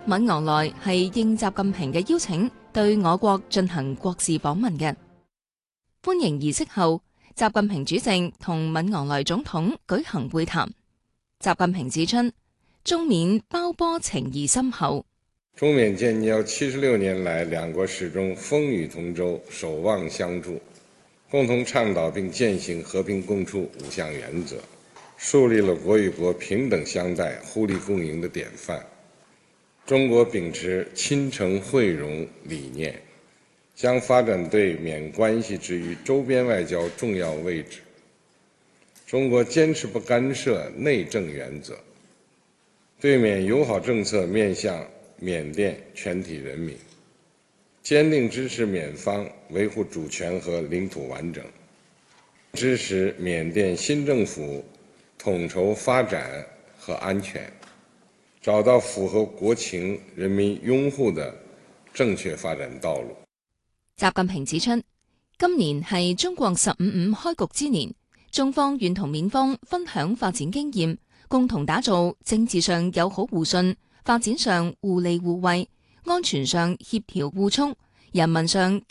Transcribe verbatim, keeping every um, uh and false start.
敏昂萊係應習近平嘅邀請，對我國進行國事訪問嘅。歡迎儀式後，習近平主席同敏昂萊總統舉行會談。習近平指出，中緬胞波情誼深厚。 中緬建交七十六年來，兩國始終風雨同舟，守望相助，共同倡導並踐行和平共處五項原則，樹立了國與國平等相待、互利共贏的典範。中國秉持親誠惠容理念，將發展對緬關係置於周邊外交重要位置。中國堅持不干涉內政原則，對緬友好政策面向緬甸全體人民，堅定支持緬方維護主權和領土完整，支持緬甸新政府統籌發展和安全，找到符合國情、人民擁護的正確發展道路。 習近平指出，今年係中國十五五開局之年，中方願同緬方分享發展經驗，共同打造政治上友好互信、發展上互利互惠、安全上協調互促、人民上